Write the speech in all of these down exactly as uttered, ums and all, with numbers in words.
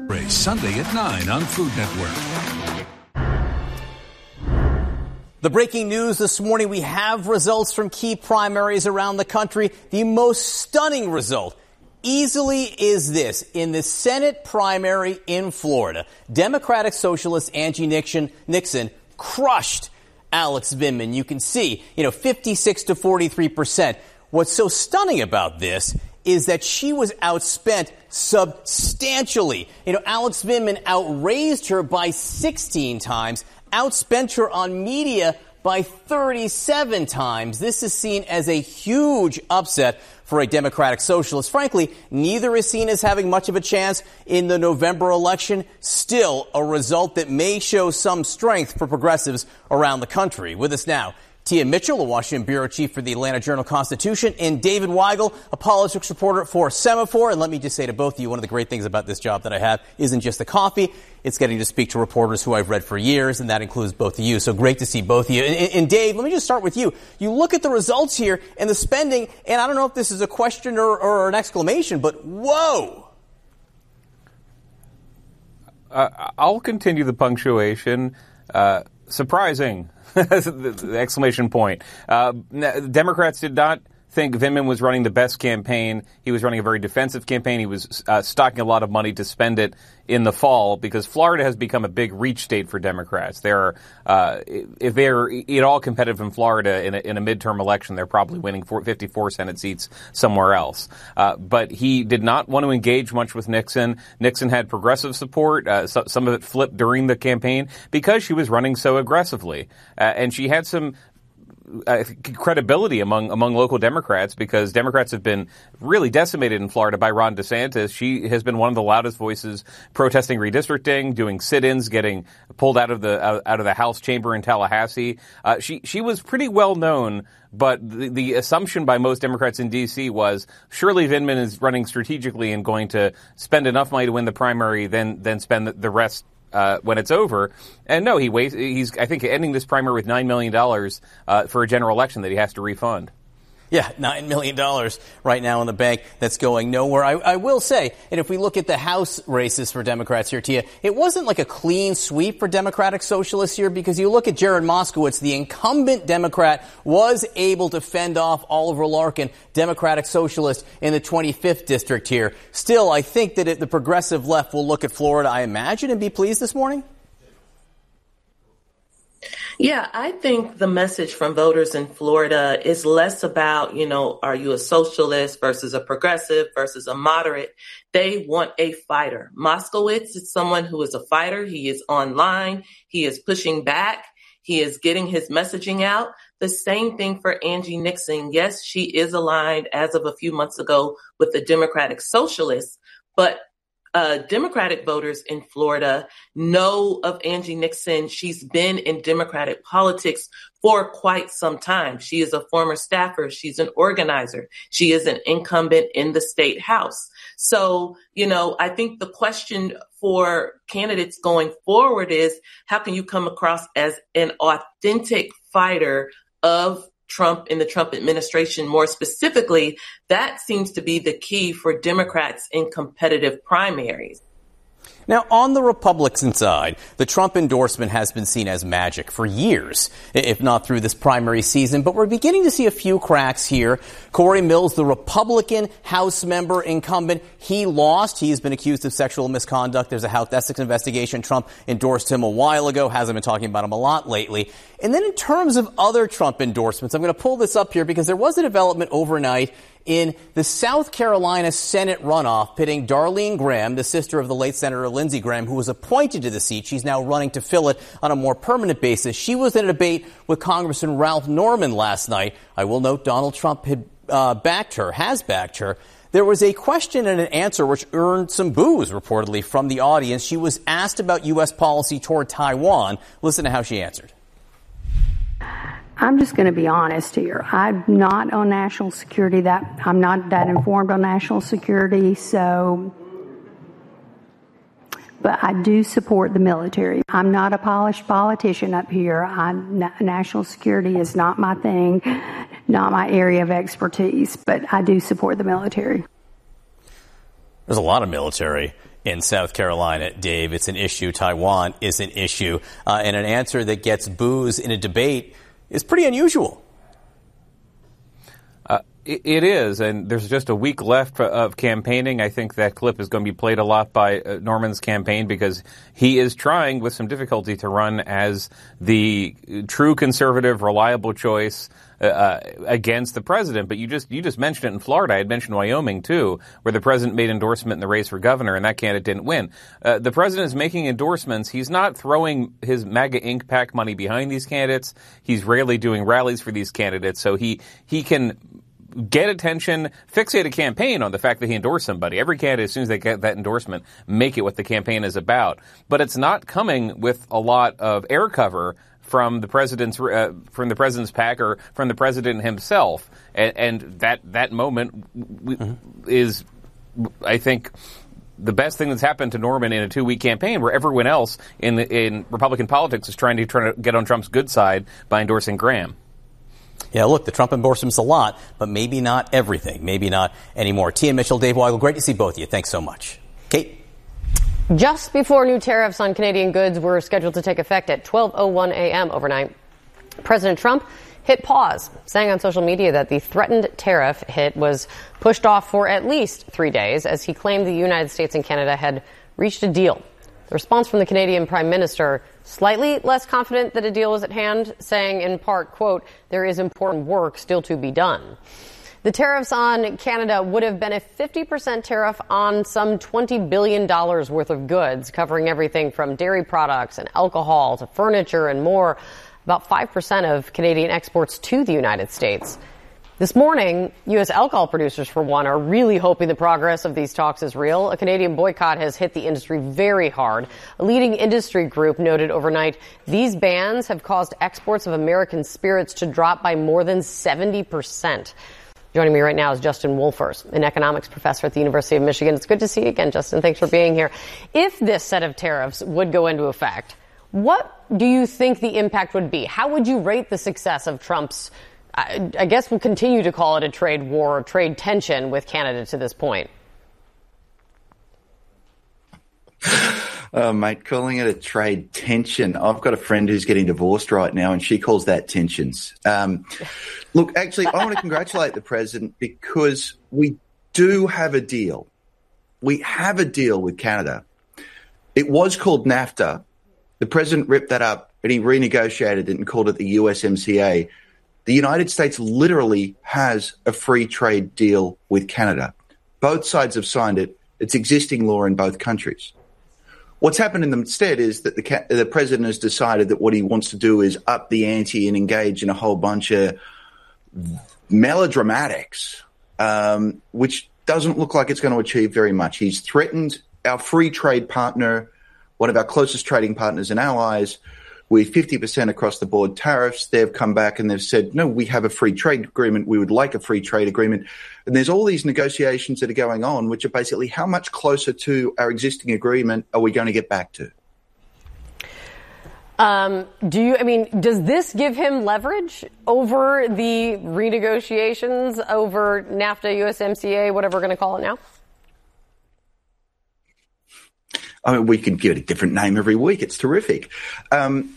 Race Sunday at nine on Food Network. The breaking news this morning, we have results from key primaries around the country. The most stunning result easily is this. In the Senate primary in Florida, Democratic Socialist Angie Nixon, Nixon crushed Alex Vindman. You can see, you know, fifty-six to forty-three percent. What's so stunning about this is that she was outspent substantially. You know, Alex Vindman outraised her by sixteen times, outspent her on media by thirty-seven times. This is seen as a huge upset for a Democratic Socialist. Frankly, neither is seen as having much of a chance in the November election. Still, a result that may show some strength for progressives around the country. With us now, Tia Mitchell, a Washington bureau chief for the Atlanta Journal-Constitution, and David Weigel, a politics reporter for Semaphore. And let me just say to both of you, one of the great things about this job that I have isn't just the coffee. It's getting to speak to reporters who I've read for years, and that includes both of you. So great to see both of you. And, and Dave, let me just start with you. You look at the results here and the spending, and I don't know if this is a question or, or an exclamation, but whoa! Uh, I'll continue the punctuation. Uh, surprising. the, the exclamation point. Uh, Democrats did not think Vindman was running the best campaign. He was running a very defensive campaign. He was uh, stocking a lot of money to spend it in the fall because Florida has become a big reach state for Democrats. They're, uh, if they're at all competitive in Florida in a, in a midterm election, they're probably winning fifty-four Senate seats somewhere else. Uh, but he did not want to engage much with Nixon. Nixon had progressive support. Uh, so, some of it flipped during the campaign because she was running so aggressively. Uh, and she had some Uh, credibility among among local Democrats because Democrats have been really decimated in Florida by Ron DeSantis. She has been one of the loudest voices protesting redistricting, doing sit-ins, getting pulled out of the out, out of the House chamber in Tallahassee. Uh, she she was pretty well known, but the, the assumption by most Democrats in D C was surely Vindman is running strategically and going to spend enough money to win the primary, then then spend the, the rest Uh, when it's over. And no, he waits, he's, I think, ending this primary with nine million dollars uh, for a general election that he has to refund. Yeah, nine million dollars right now in the bank that's going nowhere. I, I will say, and if we look at the House races for Democrats here, Tia, it wasn't like a clean sweep for Democratic Socialists here because you look at Jared Moskowitz, the incumbent Democrat, was able to fend off Oliver Larkin, Democratic Socialist, in the twenty-fifth district here. Still, I think that it, the progressive left will look at Florida, I imagine, and be pleased this morning. Yeah, I think the message from voters in Florida is less about, you know, are you a socialist versus a progressive versus a moderate? They want a fighter. Moskowitz is someone who is a fighter. He is online. He is pushing back. He is getting his messaging out. The same thing for Angie Nixon. Yes, she is aligned as of a few months ago with the Democratic Socialists, but Uh, Democratic voters in Florida know of Angie Nixon. She's been in Democratic politics for quite some time. She is a former staffer. She's an organizer. She is an incumbent in the state house. So, you know, I think the question for candidates going forward is how can you come across as an authentic fighter of Trump in the Trump administration more specifically? That seems to be the key for Democrats in competitive primaries. Now, on the Republican side, the Trump endorsement has been seen as magic for years, if not through this primary season. But we're beginning to see a few cracks here. Corey Mills, the Republican House member incumbent, he lost. He has been accused of sexual misconduct. There's a House ethics investigation. Trump endorsed him a while ago, hasn't been talking about him a lot lately. And then in terms of other Trump endorsements, I'm going to pull this up here because there was a development overnight in the South Carolina Senate runoff pitting Darlene Graham, the sister of the late Senator Lindsey Graham, who was appointed to the seat. She's now running to fill it on a more permanent basis. She was in a debate with Congressman Ralph Norman last night. I will note Donald Trump had uh, backed her, has backed her. There was a question and an answer which earned some boos, reportedly, from the audience. She was asked about U S policy toward Taiwan. Listen to how she answered. I'm just going to be honest here. I'm not on national security. That I'm not that informed on national security. So, but I do support the military. I'm not a polished politician up here. I'm, national security is not my thing, not my area of expertise. But I do support the military. There's a lot of military in South Carolina, Dave. It's an issue. Taiwan is an issue. Uh, and an answer that gets boos in a debate is pretty unusual. Uh, it, it is, and there's just a week left of campaigning. I think that clip is going to be played a lot by uh, Norman's campaign because he is trying with some difficulty to run as the true conservative, reliable choice uh, against the president. But you just you just mentioned it in Florida. I had mentioned Wyoming, too, where the president made endorsement in the race for governor, and that candidate didn't win. Uh, the president is making endorsements. He's not throwing his MAGA Incorporated PAC money behind these candidates. He's rarely doing rallies for these candidates, so he he can get attention, fixate a campaign on the fact that he endorsed somebody. Every candidate, as soon as they get that endorsement, make it what the campaign is about. But it's not coming with a lot of air cover from the president's uh, from the president's PAC or from the president himself. And, and that that moment w- mm-hmm. is, I think, the best thing that's happened to Norman in a two-week campaign, where everyone else in the, in Republican politics is trying to trying to get on Trump's good side by endorsing Graham. Yeah, look, the Trump endorsements a lot, but maybe not everything. Maybe not anymore. Tia Mitchell, Dave Weigel, great to see both of you. Thanks so much. Kate? Just before new tariffs on Canadian goods were scheduled to take effect at twelve oh one a.m. overnight, President Trump hit pause, saying on social media that the threatened tariff hit was pushed off for at least three days, as he claimed the United States and Canada had reached a deal. The response from the Canadian Prime Minister, slightly less confident that a deal is at hand, saying in part, quote, there is important work still to be done. The tariffs on Canada would have been a fifty percent tariff on some twenty billion dollars worth of goods, covering everything from dairy products and alcohol to furniture and more, about five percent of Canadian exports to the United States. This morning, U S alcohol producers, for one, are really hoping the progress of these talks is real. A Canadian boycott has hit the industry very hard. A leading industry group noted overnight these bans have caused exports of American spirits to drop by more than seventy percent. Joining me right now is Justin Wolfers, an economics professor at the University of Michigan. It's good to see you again, Justin. Thanks for being here. If this set of tariffs would go into effect, what do you think the impact would be? How would you rate the success of Trump's, I, I guess we'll continue to call it a trade war, or trade tension with Canada to this point? Oh, mate, calling it a trade tension. I've got a friend who's getting divorced right now, and she calls that tensions. Um, look, actually, I want to congratulate the president because we do have a deal. We have a deal with Canada. It was called NAFTA. The president ripped that up, and he renegotiated it and called it the U S M C A. The United States literally has a free trade deal with Canada. Both sides have signed it. It's existing law in both countries. What's happened in the instead is that the, the president has decided that what he wants to do is up the ante and engage in a whole bunch of melodramatics, um, which doesn't look like it's going to achieve very much. He's threatened our free trade partner, one of our closest trading partners and allies, with fifty percent across the board tariffs. They've come back and they've said, no, we have a free trade agreement. We would like a free trade agreement. And there's all these negotiations that are going on, which are basically how much closer to our existing agreement are we going to get back to? Um, do you, I mean, does this give him leverage over the renegotiations over NAFTA, U S M C A, whatever we're going to call it now? I mean, we can give it a different name every week. It's terrific. Um,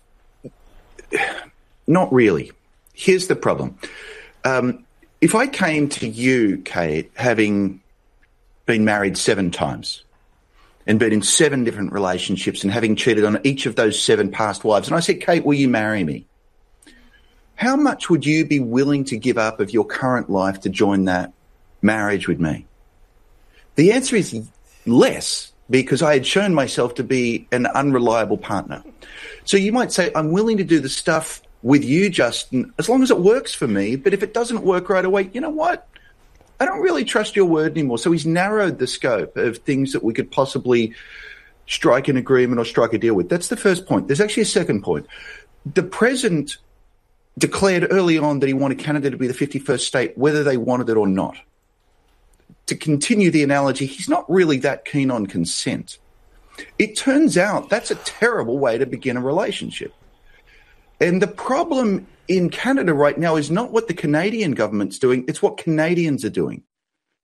not really. Here's the problem. Um, if I came to you, Kate, having been married seven times and been in seven different relationships and having cheated on each of those seven past wives, and I said, Kate, will you marry me? How much would you be willing to give up of your current life to join that marriage with me? The answer is less, because I had shown myself to be an unreliable partner. So you might say, I'm willing to do the stuff with you, Justin, as long as it works for me. But if it doesn't work right away, you know what? I don't really trust your word anymore. So he's narrowed the scope of things that we could possibly strike an agreement or strike a deal with. That's the first point. There's actually a second point. The president declared early on that he wanted Canada to be the fifty-first state, whether they wanted it or not. To continue the analogy, he's not really that keen on consent. It turns out that's a terrible way to begin a relationship. And the problem in Canada right now is not what the Canadian government's doing, it's what Canadians are doing.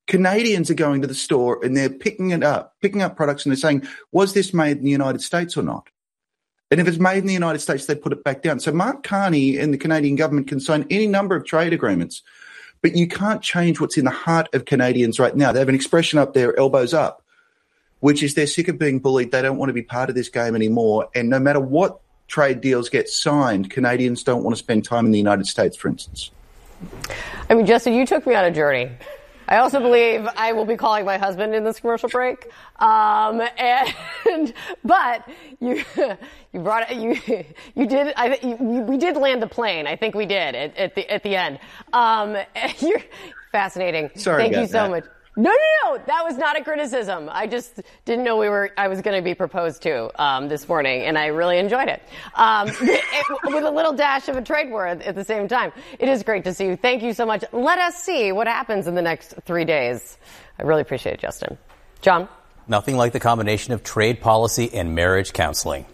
Canadians are going to the store and they're picking it up, picking up products and they're saying, was this made in the United States or not? And if it's made in the United States, they put it back down. So Mark Carney and the Canadian government can sign any number of trade agreements, but you can't change what's in the heart of Canadians right now. They have an expression up there, elbows up, which is they're sick of being bullied. They don't want to be part of this game anymore. And no matter what trade deals get signed, Canadians don't want to spend time in the United States, for instance. I mean, Justin, you took me on a journey. I also believe I will be calling my husband in this commercial break. Um, and, but you, you brought it, you, you did, I, you, we did land the plane. I think we did at, at the, at the end. Um, you're fascinating. Sorry Thank about you so that. much. No, no, no. That was not a criticism. I just didn't know we were. I was going to be proposed to um, this morning, and I really enjoyed it. Um, it. With a little dash of a trade war at, at the same time. It is great to see you. Thank you so much. Let us see what happens in the next three days. I really appreciate it, Justin. John? Nothing like the combination of trade policy and marriage counseling.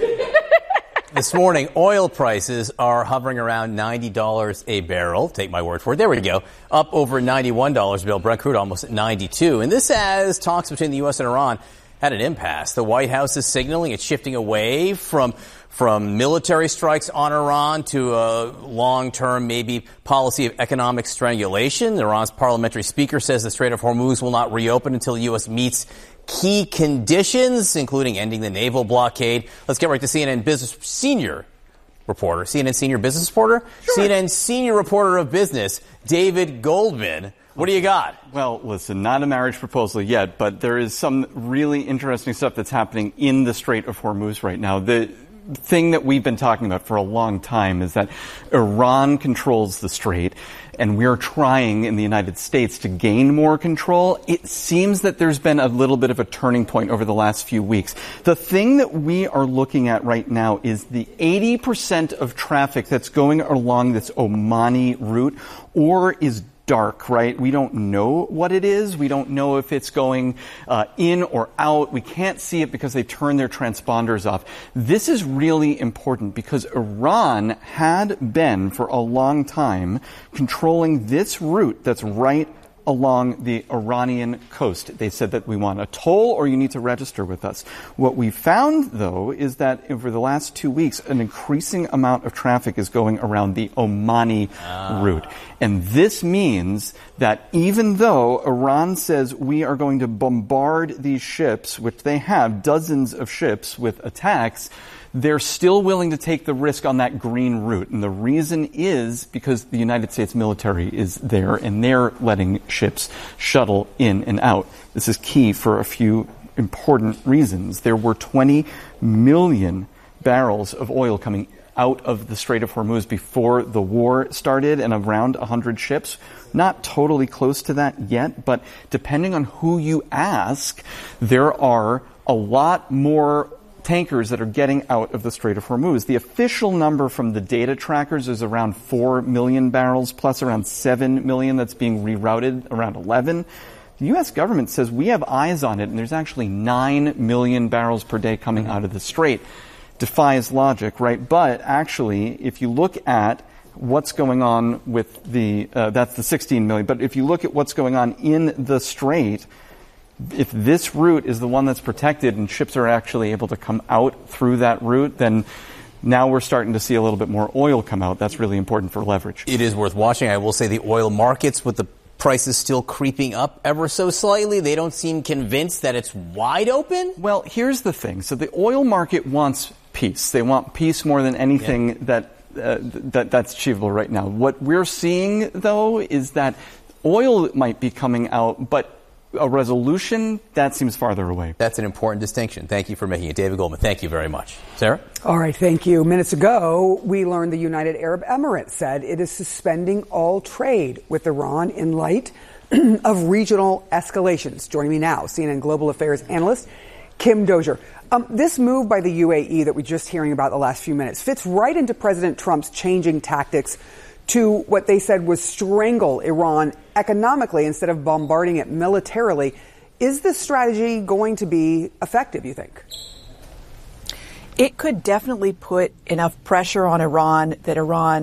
This morning, oil prices are hovering around ninety dollars a barrel. Take my word for it. There we go. Up over ninety-one dollars a barrel. Brent crude almost at ninety-two. And this as talks between the U S and Iran had an impasse. The White House is signaling it's shifting away from from military strikes on Iran to a long-term, maybe, policy of economic strangulation. Iran's parliamentary speaker says the Strait of Hormuz will not reopen until the U S meets key conditions, including ending the naval blockade. Let's get right to C N N business senior reporter, C N N senior business reporter, sure. C N N senior reporter of business, David Goldman. What do you got? Well, listen, not a marriage proposal yet, but there is some really interesting stuff that's happening in the Strait of Hormuz right now. The thing that we've been talking about for a long time is that Iran controls the strait, and we're trying in the United States to gain more control. It seems that there's been a little bit of a turning point over the last few weeks. The thing that we are looking at right now is the eighty percent of traffic that's going along this Omani route or is dark, right? We don't know what it is. We don't know if it's going uh, in or out. We can't see it because they turn their transponders off. This is really important because Iran had been for a long time controlling this route that's right along the Iranian coast. They said that we want a toll or you need to register with us. What we found, though, is that over the last two weeks, an increasing amount of traffic is going around the Omani ah. route. And this means that even though Iran says we are going to bombard these ships, which they have dozens of ships with attacks, they're still willing to take the risk on that green route. And the reason is because the United States military is there and they're letting ships shuttle in and out. This is key for a few important reasons. There were twenty million barrels of oil coming out of the Strait of Hormuz before the war started, and around one hundred ships. Not totally close to that yet, but depending on who you ask, there are a lot more tankers that are getting out of the Strait of Hormuz. The official number from the data trackers is around four million barrels, plus around seven million that's being rerouted, around eleven. The U S government says we have eyes on it, and there's actually nine million barrels per day coming out of the Strait. Defies logic, right? But actually, if you look at what's going on with the, uh, that's the sixteen million, but if you look at what's going on in the Strait, if this route is the one that's protected and ships are actually able to come out through that route, then now we're starting to see a little bit more oil come out. That's really important for leverage. It is worth watching. I will say the oil markets, with the prices still creeping up ever so slightly, they don't seem convinced that it's wide open. Well, here's the thing. So the oil market wants peace. They want peace more than anything yeah. that, uh, that that's achievable right now. What we're seeing, though, is that oil might be coming out, but a resolution, that seems farther away. That's an important distinction. Thank you for making it. David Goldman, thank you very much. Sarah? All right, thank you. Minutes ago, we learned the United Arab Emirates said it is suspending all trade with Iran in light of regional escalations. Joining me now, C N N Global Affairs analyst Kim Dozier. Um, this move by the U A E that we're just hearing about the last few minutes fits right into President Trump's changing tactics to what they said was strangle Iran economically instead of bombarding it militarily. Is this strategy going to be effective, you think? It could definitely put enough pressure on Iran that Iran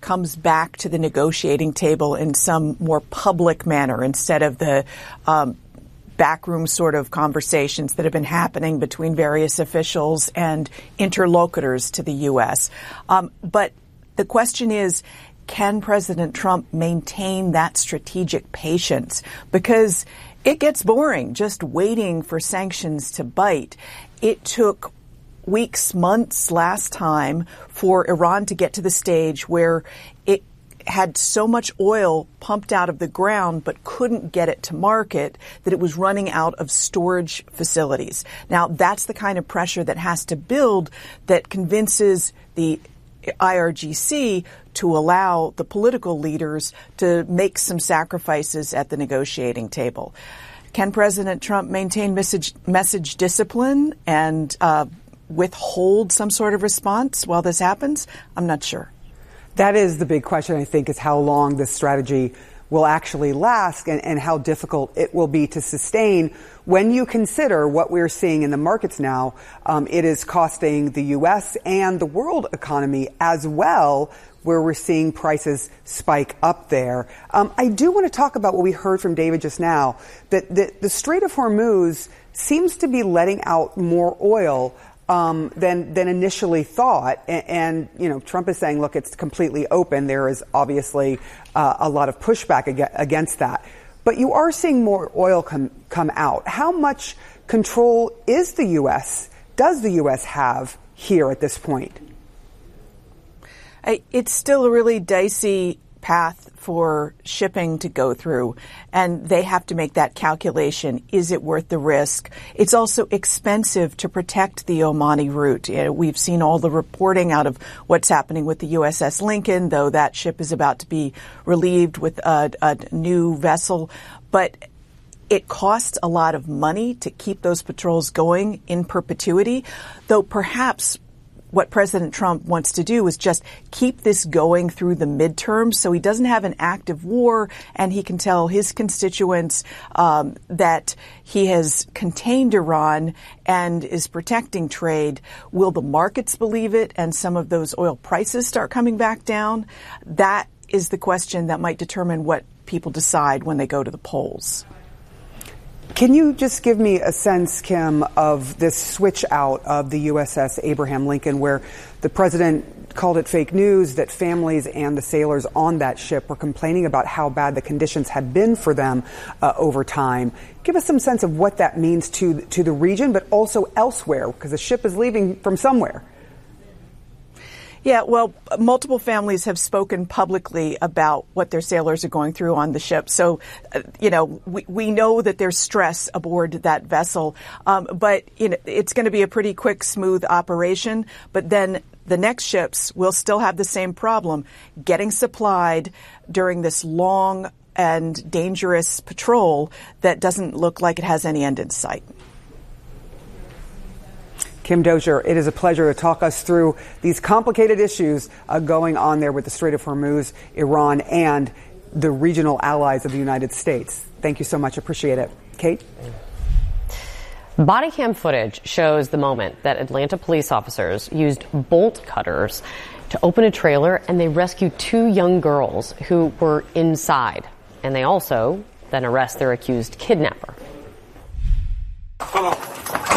comes back to the negotiating table in some more public manner instead of the um, backroom sort of conversations that have been happening between various officials and interlocutors to the U S. Um, but the question is, can President Trump maintain that strategic patience? Because it gets boring just waiting for sanctions to bite. It took weeks, months last time for Iran to get to the stage where it had so much oil pumped out of the ground but couldn't get it to market that it was running out of storage facilities. Now, that's the kind of pressure that has to build that convinces the I R G C to allow the political leaders to make some sacrifices at the negotiating table. Can President Trump maintain message, message discipline and uh, withhold some sort of response while this happens? I'm not sure. That is the big question, I think, is how long this strategy will actually last and, and how difficult it will be to sustain. When you consider what we're seeing in the markets now, um, it is costing the U S and the world economy as well, where we're seeing prices spike up there. Um, I do want to talk about what we heard from David just now, that the, the Strait of Hormuz seems to be letting out more oil Um, than than initially thought, and, and you know, Trump is saying, look, it's completely open. There is obviously uh, a lot of pushback ag- against that, but you are seeing more oil come come out. How much control is the U S does the U S have here at this point? I, it's still a really dicey path for shipping to go through, and they have to make that calculation. Is it worth the risk? It's also expensive to protect the Omani route. You know, we've seen all the reporting out of what's happening with the U S S Lincoln, though that ship is about to be relieved with a, a new vessel. But it costs a lot of money to keep those patrols going in perpetuity, though perhaps what President Trump wants to do is just keep this going through the midterms so he doesn't have an active war and he can tell his constituents um, that he has contained Iran and is protecting trade. Will the markets believe it and some of those oil prices start coming back down? That is the question that might determine what people decide when they go to the polls. Can you just give me a sense, Kim, of this switch out of the U S S Abraham Lincoln, where the president called it fake news that families and the sailors on that ship were complaining about how bad the conditions had been for them uh, over time? Give us some sense of what that means to to the region, but also elsewhere, because the ship is leaving from somewhere. Yeah, well, multiple families have spoken publicly about what their sailors are going through on the ship. So, uh, you know, we, we know that there's stress aboard that vessel. Um, but, you know, it's going to be a pretty quick, smooth operation. But then the next ships will still have the same problem, getting supplied during this long and dangerous patrol that doesn't look like it has any end in sight. Kim Dozier, it is a pleasure to talk us through these complicated issues uh, going on there with the Strait of Hormuz, Iran, and the regional allies of the United States. Thank you so much. Appreciate it. Kate? Body cam footage shows the moment that Atlanta police officers used bolt cutters to open a trailer, and they rescued two young girls who were inside. And they also then arrest their accused kidnapper. Come on.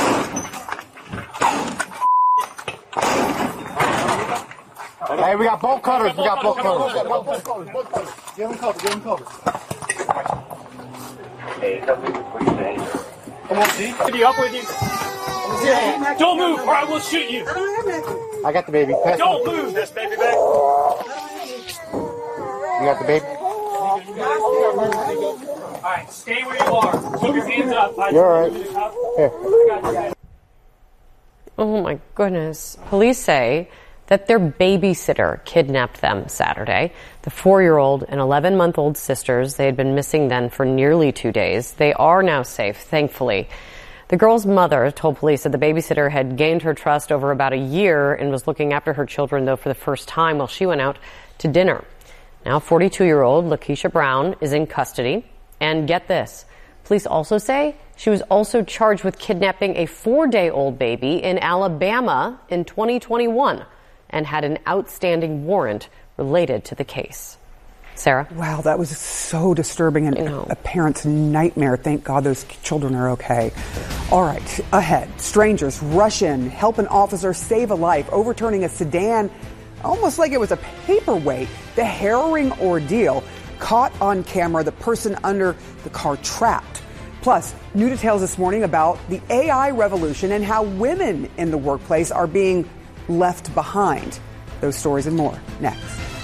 Hey, we got bolt cutters. We got bolt cutters. Give him cover. Give him cover. Hey, come on, G. Be up with you. Yeah. Don't move, or I will shoot you. I got the baby. Pass Don't me. Move. This baby back. You got the baby. All right, stay where you are. Put your hands up. You're all right. Here. Oh my goodness. Police say that their babysitter kidnapped them Saturday. The four-year-old and eleven-month-old sisters, they had been missing then for nearly two days. They are now safe, thankfully. The girl's mother told police that the babysitter had gained her trust over about a year and was looking after her children, though, for the first time while she went out to dinner. Now, forty-two-year-old Lakeisha Brown is in custody. And get this, police also say she was also charged with kidnapping a four-day-old baby in Alabama in twenty twenty-one. And had an outstanding warrant related to the case. Sarah? Wow, that was so disturbing and a parent's nightmare. Thank God those children are okay. All right, ahead. Strangers rush in, help an officer save a life, overturning a sedan almost like it was a paperweight. The harrowing ordeal. Caught on camera, the person under the car trapped. Plus, new details this morning about the A I revolution and how women in the workplace are being left behind. Those stories and more next.